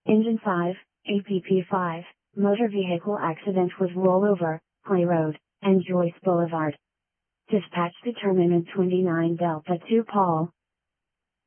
Engine 5, APP 5, motor vehicle accident was rollover, Clay Road, and Joyce Boulevard. Dispatch determinant 29 Delta 2 Paul,